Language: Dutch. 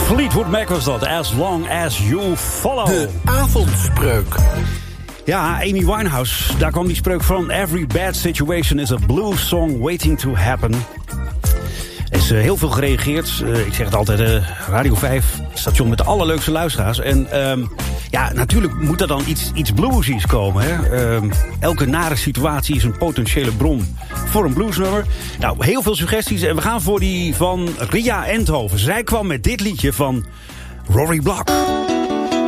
Fleetwood Mac was dat. As long as you follow. De avondspreuk. Ja, Amy Winehouse. Daar kwam die spreuk van. Every bad situation is a blues song waiting to happen. Er is heel veel gereageerd. Ik zeg het altijd, Radio 5, station met de allerleukste luisteraars. En ja, natuurlijk moet er dan iets bluesies komen. Hè? Elke nare situatie is een potentiële bron voor een bluesnummer. Nou, heel veel suggesties. En we gaan voor die van Ria Endhoven. Zij kwam met dit liedje van Rory Block.